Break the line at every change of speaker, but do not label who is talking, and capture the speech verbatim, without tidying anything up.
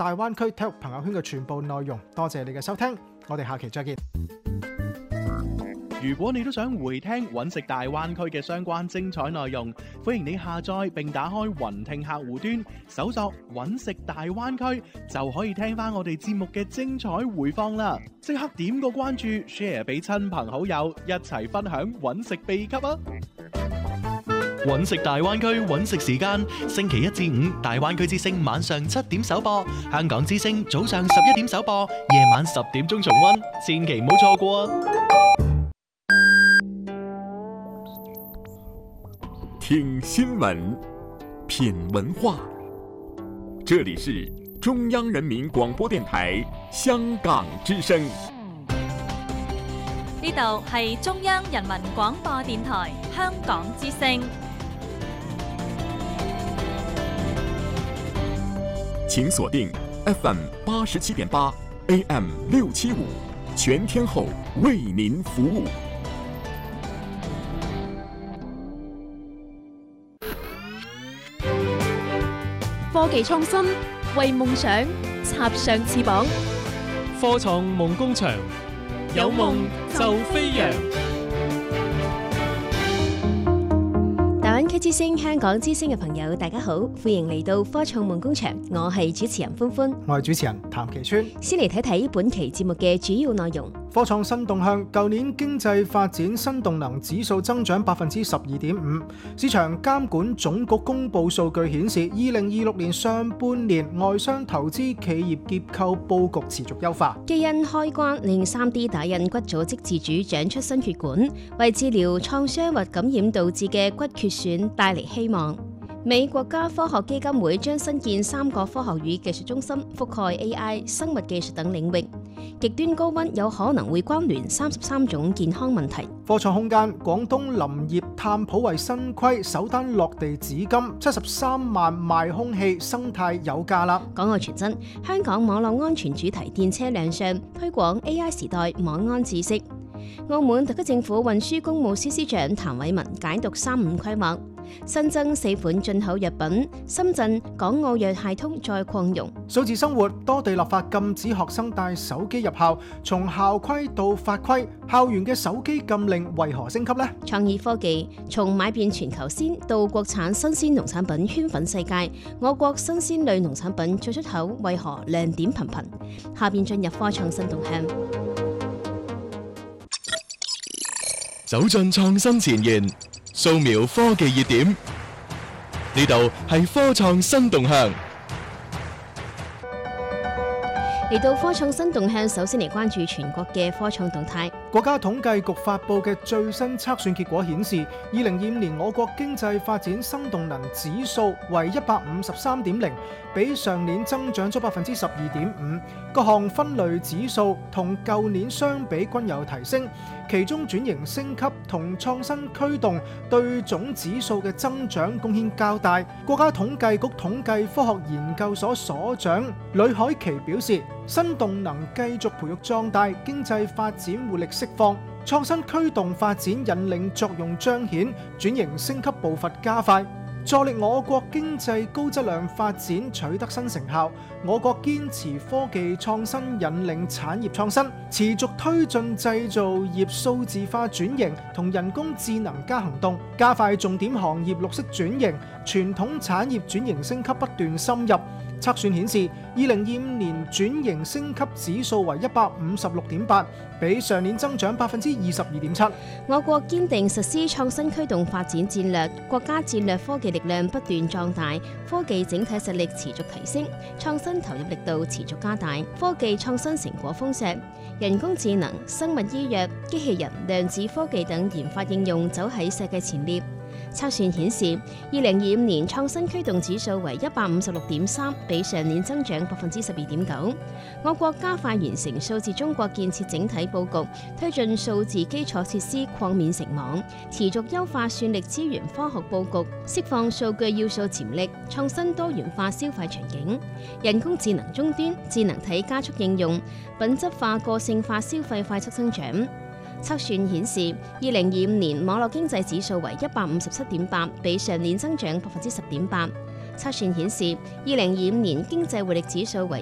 大灣區體育朋友圈嘅全部內容。多謝你嘅收聽，我哋下期再見。
如果你都想回聽揾食大灣區嘅相關精彩內容，歡迎你下載並打開雲聽客戶端，搜索揾食大灣區，就可以聽翻我哋節目嘅精彩回放啦！即刻點個關注 ，share 俾親朋好友，一齊分享揾食秘笈啊！揾食大灣區揾食時間，星期一至五大灣區之聲晚上七點首播，香港之聲早上十一點首播，夜晚十點鐘重溫，千祈唔好錯過啊！
聽新聞，品文化，這裡是中央人民廣播電台香港之聲。
呢度係中央人民廣播電台香港之聲。
請鎖定 F M 八十七點八 A M 六七五，全天候為您服務。
科技創新，為夢想插上翅膀。
科創夢工場，有夢就飛揚。
大灣區之聲、香港之聲嘅朋友，大家好，歡迎嚟到科創夢工場，我係主持人歡歡，
我係主持人譚其川。
先嚟睇睇本期節目嘅主要內容。
科創新動向，舊年經濟發展新動能指數增長百分之十二點五。市場監管總局公布數據顯示，二零二六年上半年外商投資企業結構佈局持續優化。
基因開關令 三 D 打印骨組織自主長出新血管，為治療創傷或感染導致嘅骨缺損帶嚟希望。美國家科學基金會將新建三個科學與技術中心，覆蓋 A I、生物技術等領域。極端高溫有可能會關聯三十三種健康問題。
科創空間，廣東林業碳普惠新規首單落地紫金，七十三萬賣空氣，生態有價啦。
港澳傳真，香港網絡安全主題電車亮相，推廣 A I 時代網安知識。澳門特區政府運輸公務司司長譚偉文解讀三五規劃，新增四款進口藥品，深圳港澳藥械通再擴容。
數字生活，多地立法禁止學生帶手機入校，從校規到法規，校園嘅手機禁令為何升級呢？
創意科技，從買遍全球鮮到國產新鮮農產品圈粉世界，我國新鮮類農產品再出口為何亮點頻頻？下邊進入科創新動向。
走進創新前沿，掃描科技熱點，呢度係科創新動向。
嚟到科創新動向，首先嚟關注全國嘅科創動態。
國家統計局發布嘅最新測算結果顯示，二零二五年我國經濟發展新動能指數為一百五十三點零，比上年增長咗百分之十二點五。各項分類指數同舊年相比均有提升，其中轉型升級同創新驅動對總指數嘅增長貢獻較大。國家統計局統計科學研究所所長呂海琪表示，新動能繼續培育壯大，經濟發展活力釋放，創新驅動發展引領作用彰顯，轉型升級步伐加快，助力我國經濟高質量發展取得新成效。我國堅持科技創新引領產業創新，持續推進製造業數字化轉型同人工智能加行動，加快重點行業綠色轉型，傳統產業轉型升級不斷深入。測算顯示，二零二五年轉型升級指數為一百五十六點八，比上年增長百分之二十二點七。
我國堅定實施創新驅動發展戰略，國家戰略科技力量不斷壯大，科技整體實力持續提升，創新投入力度持續加大，科技創新成果豐碩，人工智能、生物醫藥、機器人、量子科技等研發應用走喺世界前列。測算顯示，二零二五年創新驅動指數為一百五十六點三，比上年增長百分之十二點九。我國加快完成數字中國建設整體佈局，推進數字基礎設施擴面成網，持續優化算力資源科學佈局，釋放數據要素潛力，創新多元化消費場景，人工智能終端、智能體加速應用，品質化個性化消費快速增長。測算顯示，二零二五年網絡經濟指數為一百五十七點八，比上年增長百分之十點八。測算顯示，二零二五年經濟活力指數為